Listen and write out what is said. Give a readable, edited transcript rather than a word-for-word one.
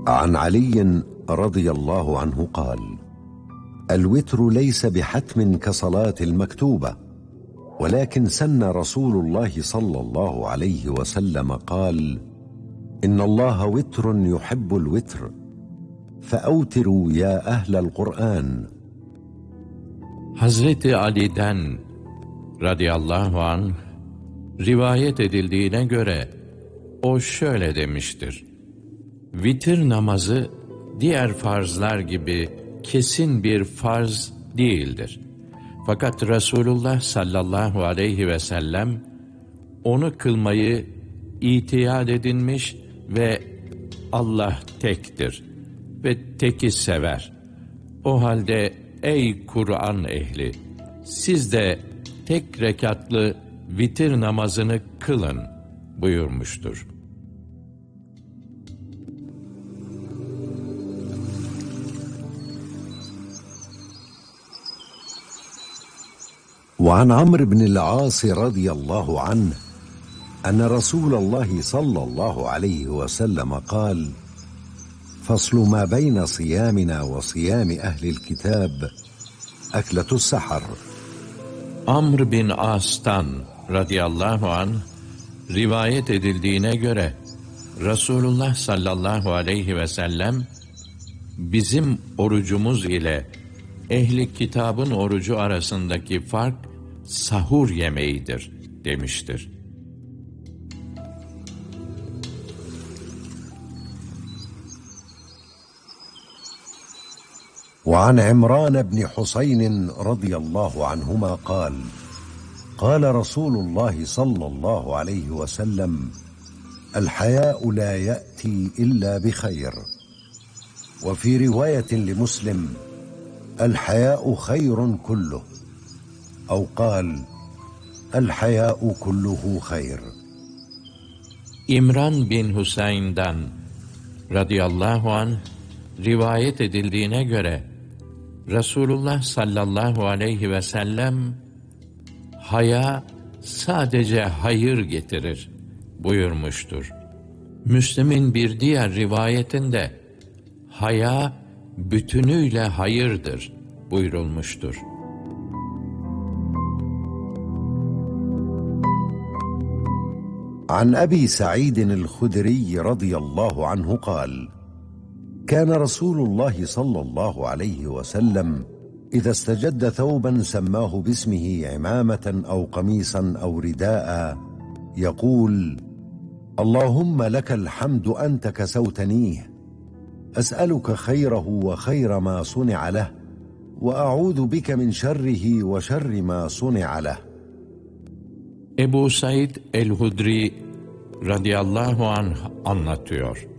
عن علي رضي الله عنه قال: الوتر ليس بحتم كصلاة المكتوبة، ولكن سن رسول الله صلى الله عليه وسلم قال: إن الله وتر يحب الوتر فأوتروا يا أهل القرآن. Hazreti Ali'den radıyallahu anh rivayet edildiğine göre o şöyle demiştir: Vitir namazı diğer farzlar gibi kesin bir farz değildir. Fakat Resulullah sallallahu aleyhi ve sellem onu kılmayı itiyad edinmiş ve Allah tektir ve teki sever. O halde ey Kur'an ehli, siz de tek rekatlı vitir namazını kılın buyurmuştur. وعن عمرو بن العاص رضي الله عنه أن رسول الله صلى الله عليه وسلم قال: فصل ما بين صيامنا وصيام أهل الكتاب أكلة السحر. Amr bin As'tan radıyallahu anh rivayet edildiğine göre Resulullah sallallahu aleyhi ve sellem bizim orucumuz ile ehli kitabın orucu arasındaki fark sahur yemeğidir demiştir. وعن عمران بن حسين رضي الله عنهما قال: قال رسول الله صلى الله عليه وسلم: الحياء لا يأتي إلا بخير. وفي رواية لمسلم: الحياء خير كله. أو قال: الحياء كله خير. İmran bin Hüseyin'den radıyallahu anh rivayet edildiğine göre Resulullah sallallahu aleyhi ve sellem haya sadece hayır getirir buyurmuştur. Müslim'in bir diğer rivayetinde haya bütünüyle hayırdır buyurulmuştur. عن أبي سعيد الخدري رضي الله عنه قال: كان رسول الله صلى الله عليه وسلم إذا استجد ثوبا سماه باسمه عمامة أو قميصا أو رداء يقول: اللهم لك الحمد أنت كسوتنيه، أسألك خيره وخير ما صنع له، وأعوذ بك من شره وشر ما صنع له. Ebu Said el-Hudri radıyallahu anh anlatıyor.